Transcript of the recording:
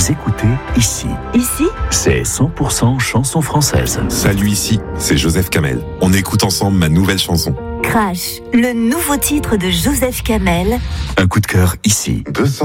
Vous écoutez Ici. Ici, C'est 100% chanson française. Salut, ici, c'est Joseph Kamel. On écoute ensemble ma nouvelle chanson. Crash, le nouveau titre de Joseph Kamel. Un coup de cœur ici.